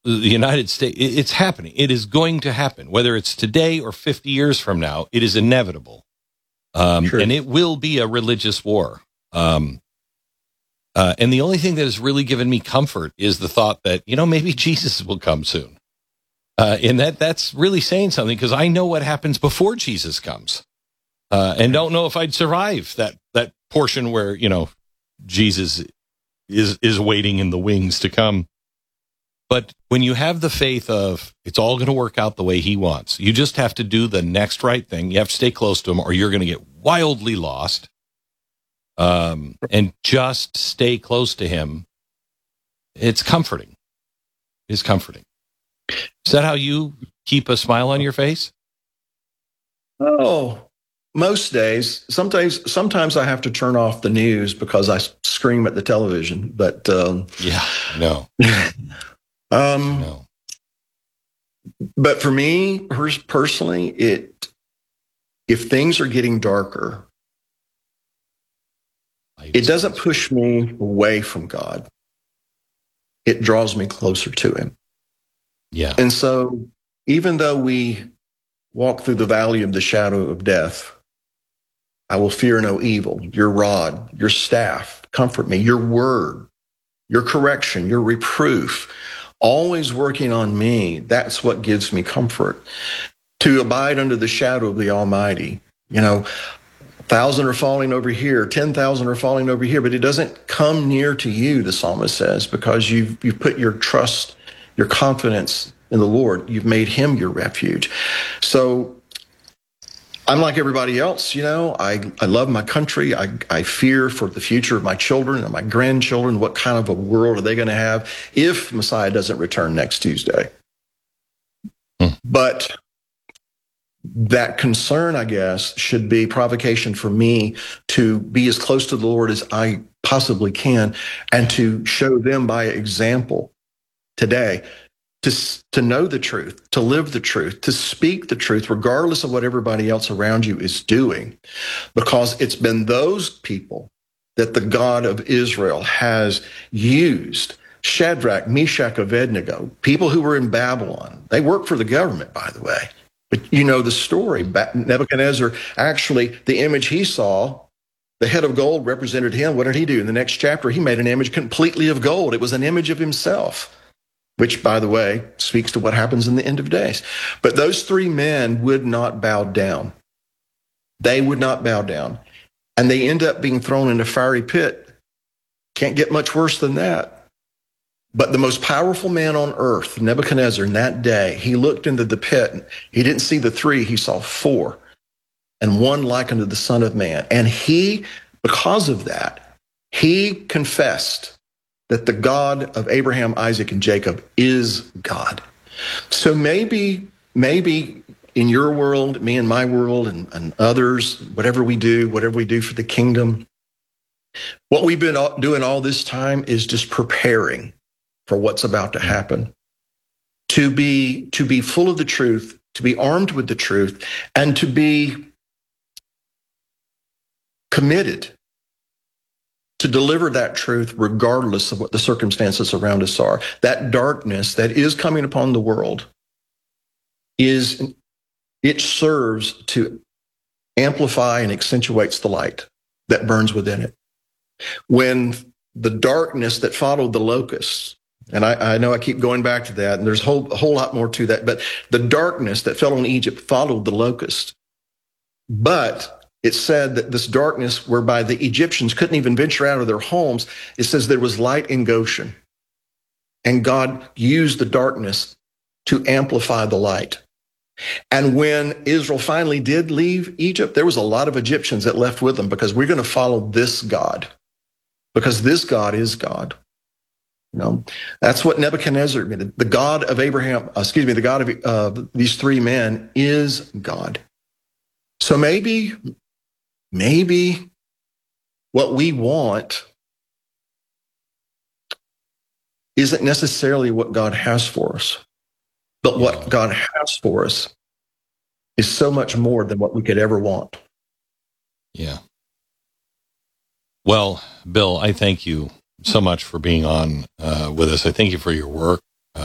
the United States, it's happening. It is going to happen. Whether it's today or 50 years from now, it is inevitable. And it will be a religious war. And the only thing that has really given me comfort is the thought that, maybe Jesus will come soon. And that's really saying something, because I know what happens before Jesus comes. And don't know if I'd survive that portion where, Jesus is waiting in the wings to come. But when you have the faith of it's all going to work out the way he wants, you just have to do the next right thing. You have to stay close to him, or you're going to get wildly lost. And just stay close to him. It's comforting. It's comforting. Is that how you keep a smile on your face? Oh, most days. Sometimes I have to turn off the news because I scream at the television. But no. No. But for me personally, if things are getting darker, it doesn't push me away from God. It draws me closer to him. Yeah. And so even though we walk through the valley of the shadow of death, I will fear no evil. Your rod, your staff, comfort me. Your word, your correction, your reproof, always working on me. That's what gives me comfort. To abide under the shadow of the Almighty. 1,000 are falling over here, 10,000 are falling over here, but it doesn't come near to you, the psalmist says, because you've put your trust, your confidence in the Lord. You've made him your refuge. So I'm like everybody else, I love my country. I fear for the future of my children and my grandchildren. What kind of a world are they going to have if Messiah doesn't return next Tuesday? But that concern, I guess, should be provocation for me to be as close to the Lord as I possibly can, and to show them by example today to know the truth, to live the truth, to speak the truth, regardless of what everybody else around you is doing. Because it's been those people that the God of Israel has used. Shadrach, Meshach, Abednego, people who were in Babylon. They worked for the government, by the way. But you know the story. Nebuchadnezzar, actually, the image he saw, the head of gold represented him. What did he do? In the next chapter, he made an image completely of gold. It was an image of himself, which, by the way, speaks to what happens in the end of days. But those three men would not bow down. They would not bow down. And they end up being thrown in a fiery pit. Can't get much worse than that. But the most powerful man on earth, Nebuchadnezzar, in that day, he looked into the pit. He didn't see the three, he saw four, and one like unto the Son of Man. And he, because of that, he confessed that the God of Abraham, Isaac, and Jacob is God. So maybe in your world, me and my world, and others, whatever we do for the kingdom, what we've been doing all this time is just preparing for what's about to happen, to be full of the truth, to be armed with the truth, and to be committed to deliver that truth regardless of what the circumstances around us are. That darkness that is coming upon the world it serves to amplify and accentuates the light that burns within it. When the darkness that followed the locusts, and I know I keep going back to that, and there's a whole lot more to that, but the darkness that fell on Egypt followed the locust. But it said that this darkness, whereby the Egyptians couldn't even venture out of their homes, it says there was light in Goshen. And God used the darkness to amplify the light. And when Israel finally did leave Egypt, there was a lot of Egyptians that left with them, because we're going to follow this God, because this God is God. That's what Nebuchadnezzar admitted. The God of the God of these three men is God. So maybe what we want isn't necessarily what God has for us, but what God has for us is so much more than what we could ever want. Yeah. Well, Bill, I thank you so much for being on with us. I thank you for your work.